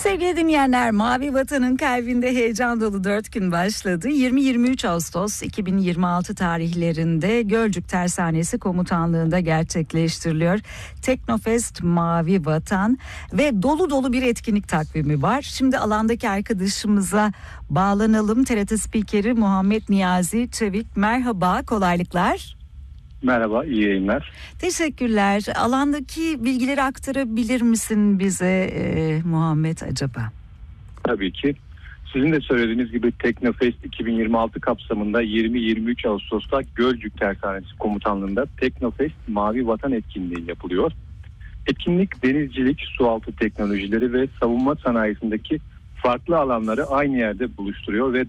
Sevgili dinleyenler, Mavi Vatan'ın kalbinde heyecan dolu 4 gün başladı. 20-23 Ağustos 2026 tarihlerinde Gölcük Tersanesi Komutanlığı'nda gerçekleştiriliyor Teknofest Mavi Vatan ve dolu dolu bir etkinlik takvimi var. Şimdi alandaki arkadaşımıza bağlanalım. TRT Spikeri Muhammed Niyazi Çevik, merhaba, kolaylıklar. Merhaba, iyi yayınlar. Teşekkürler. Alandaki bilgileri aktarabilir misin bize Muhammed acaba? Tabii ki. Sizin de söylediğiniz gibi Teknofest 2026 kapsamında 20-23 Ağustos'ta Gölcük Tersanesi Komutanlığı'nda Teknofest Mavi Vatan etkinliği yapılıyor. Etkinlik denizcilik, sualtı teknolojileri ve savunma sanayisindeki farklı alanları aynı yerde buluşturuyor ve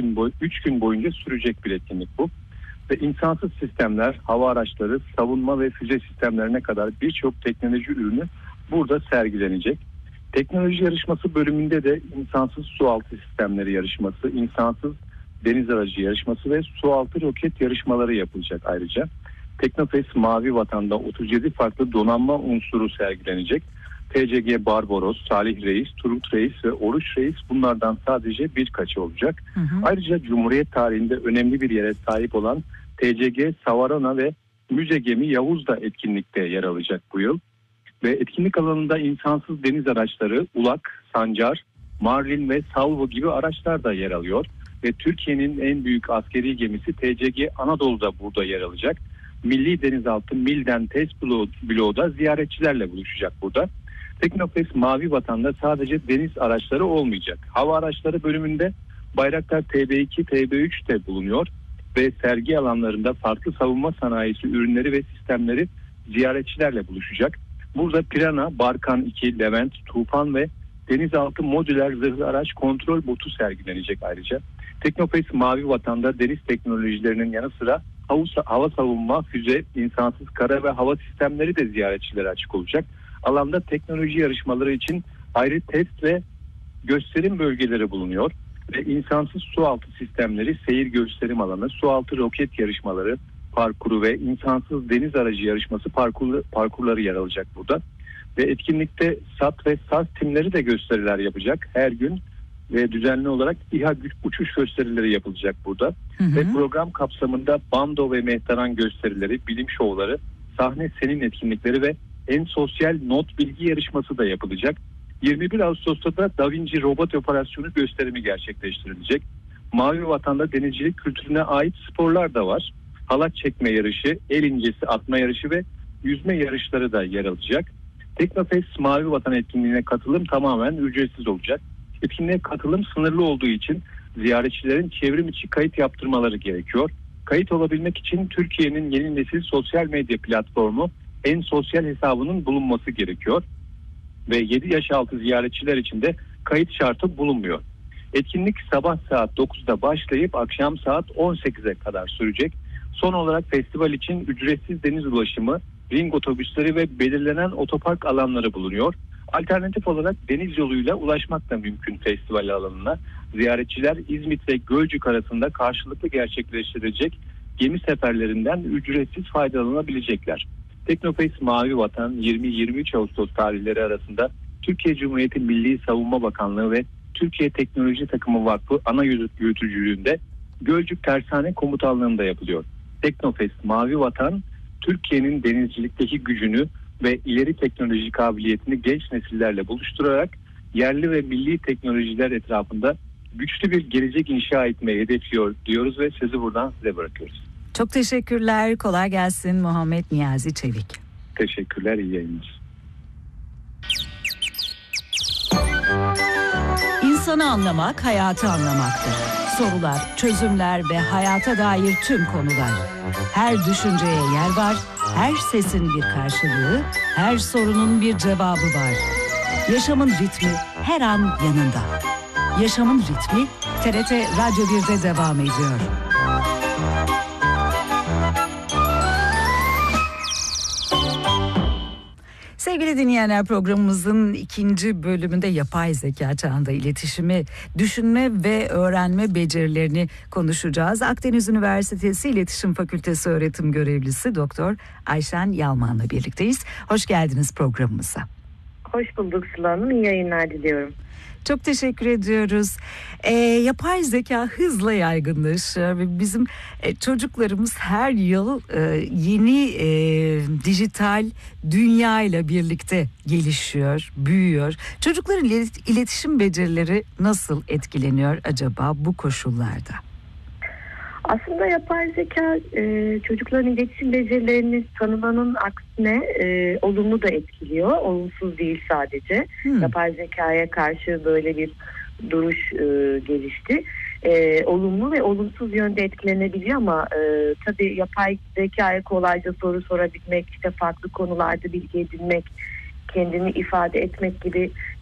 3 gün boyunca sürecek bir etkinlik bu. Ve insansız sistemler, hava araçları, savunma ve füze sistemlerine kadar birçok teknoloji ürünü burada sergilenecek. Teknoloji yarışması bölümünde de insansız sualtı sistemleri yarışması, insansız deniz aracı yarışması ve sualtı roket yarışmaları yapılacak ayrıca. Teknofest Mavi Vatan'da 37 farklı donanma unsuru sergilenecek. TCG Barbaros, Salih Reis, Turgut Reis ve Oruç Reis bunlardan sadece birkaçı olacak. Ayrıca Cumhuriyet tarihinde önemli bir yere sahip olan TCG Savarona ve müze gemi Yavuz da etkinlikte yer alacak bu yıl. Ve etkinlik alanında insansız deniz araçları Ulak, Sancar, Marlin ve Salvo gibi araçlar da yer alıyor. Ve Türkiye'nin en büyük askeri gemisi TCG Anadolu da burada yer alacak. Milli Denizaltı Milden Test Bloğu da ziyaretçilerle buluşacak burada. Teknofest Mavi Vatan'da sadece deniz araçları olmayacak. Hava araçları bölümünde Bayraktar TB2, TB3 de bulunuyor ve sergi alanlarında farklı savunma sanayisi ürünleri ve sistemleri ziyaretçilerle buluşacak. Burada Pirana, Barkan 2, Levent, Tufan ve denizaltı modüler zırhlı araç kontrol botu sergilenecek ayrıca. Teknofest Mavi Vatan'da deniz teknolojilerinin yanı sıra hava savunma, füze, insansız kara ve hava sistemleri de ziyaretçilere açık olacak. Alanda teknoloji yarışmaları için ayrı test ve gösterim bölgeleri bulunuyor ve insansız sualtı sistemleri, seyir gösterim alanı, sualtı roket yarışmaları, parkuru ve insansız deniz aracı yarışması parkurları yer alacak burada. Ve etkinlikte SAT ve SAS timleri de gösteriler yapacak her gün ve düzenli olarak İHA uçuş gösterileri yapılacak burada. Ve program kapsamında bando ve mehtaran gösterileri, bilim şovları, sahne senin etkinlikleri ve en sosyal not bilgi yarışması da yapılacak. 21 Ağustos'ta da Da Vinci robot operasyonu gösterimi gerçekleştirilecek. Mavi Vatan'da denizcilik kültürüne ait sporlar da var. Halat çekme yarışı, el incesi atma yarışı ve yüzme yarışları da yer alacak. Teknofest Mavi Vatan etkinliğine katılım tamamen ücretsiz olacak. Etkinliğe katılım sınırlı olduğu için ziyaretçilerin çevrim içi kayıt yaptırmaları gerekiyor. Kayıt olabilmek için Türkiye'nin yeni nesil sosyal medya platformu En Sosyal hesabının bulunması gerekiyor. Ve 7 yaş altı ziyaretçiler için de kayıt şartı bulunmuyor. Etkinlik sabah saat 9'da başlayıp akşam saat 18'e kadar sürecek. Son olarak festival için ücretsiz deniz ulaşımı, ring otobüsleri ve belirlenen otopark alanları bulunuyor. Alternatif olarak deniz yoluyla ulaşmak da mümkün festival alanına. Ziyaretçiler İzmit ve Gölcük arasında karşılıklı gerçekleştirilecek gemi seferlerinden ücretsiz faydalanabilecekler. Teknofest Mavi Vatan 20-23 Ağustos tarihleri arasında Türkiye Cumhuriyeti Milli Savunma Bakanlığı ve Türkiye Teknoloji Takımı Vakfı ana yürütücülüğünde Gölcük Tersane Komutanlığı'nda yapılıyor. Teknofest Mavi Vatan, Türkiye'nin denizcilikteki gücünü ve ileri teknoloji kabiliyetini genç nesillerle buluşturarak yerli ve milli teknolojiler etrafında güçlü bir gelecek inşa etmeyi hedefliyor diyoruz ve sözü buradan size bırakıyoruz. Çok teşekkürler. Kolay gelsin Muhammed Niyazi Çevik. Teşekkürler. İyi yayınlar. İnsanı anlamak, hayatı anlamaktır. Sorular, çözümler ve hayata dair tüm konular. Her düşünceye yer var, her sesin bir karşılığı, her sorunun bir cevabı var. Yaşamın ritmi her an yanında. Yaşamın ritmi TRT Radyo 1'de devam ediyor. Sevgili dinleyenler, programımızın ikinci bölümünde yapay zeka çağında iletişimi, düşünme ve öğrenme becerilerini konuşacağız. Akdeniz Üniversitesi İletişim Fakültesi öğretim görevlisi Doktor Ayşen Yalman'la birlikteyiz. Hoş geldiniz programımıza. Hoş bulduk Sıla Hanım. İyi yayınlar diliyorum. Çok teşekkür ediyoruz. Yapay zeka hızla yaygınlaşıyor ve bizim çocuklarımız her yıl yeni dijital dünya ile birlikte gelişiyor, büyüyor. Çocukların iletişim becerileri nasıl etkileniyor acaba bu koşullarda? Aslında yapay zeka çocukların iletişim becerilerini tanımanın aksine olumlu da etkiliyor. Olumsuz değil sadece. Yapay zekaya karşı böyle bir duruş gelişti. Olumlu ve olumsuz yönde etkilenebiliyor ama tabii yapay zekaya kolayca soru sorabilmek, işte farklı konularda bilgi edinmek, kendini ifade etmek gibi